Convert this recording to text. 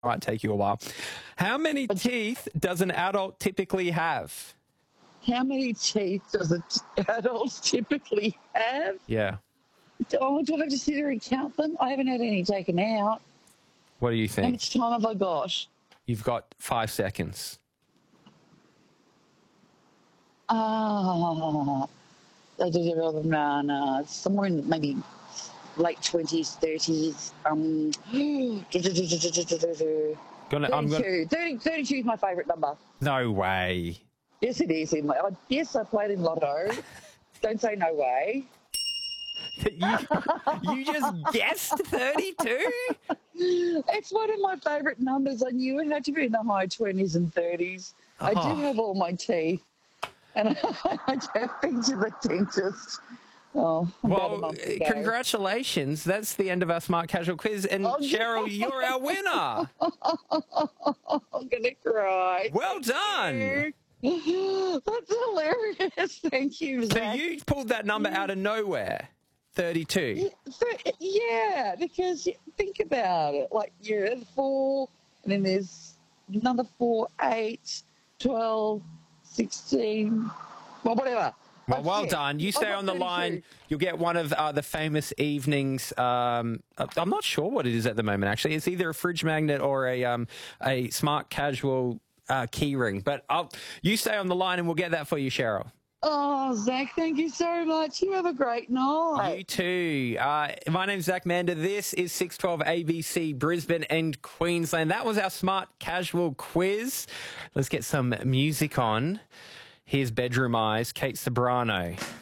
Might take you a while. How many teeth does an adult typically have? How many teeth does an adult typically have? Yeah. Oh, do I have to sit here and count them? I haven't had any taken out. What do you How think? much time have I got? You've got 5 seconds. I did no, somewhere in maybe late 20s, 30s. 32 is my favourite number. No way. Yes, it is. Yes, I played in Lotto. Don't say no way. You just guessed 32? It's one of my favourite numbers. I knew it had to be in the high 20s and 30s. I do have all my teeth. And I have been to the dentist. Well, congratulations. That's the end of our Smart Casual quiz. And Cheryl, you're our winner. I'm going to cry. Well done. That's hilarious. Thank you, So Zach. you pulled that number out of nowhere, 32. Yeah, because think about it. Like, you're at 4, and then there's another 4, 8, 12, 16, well, whatever. Well done. You stay on the line. You'll get one of the famous evenings. I'm not sure what it is at the moment, actually. It's either a fridge magnet or a Smart Casual key ring. But you stay on the line and we'll get that for you, Cheryl. Oh, Zach, thank you so much. You have a great night. You too. My name's Zach Mander. This is 612 ABC Brisbane and Queensland. That was our Smart Casual quiz. Let's get some music on. Here's Bedroom Eyes, Kate Ceberano.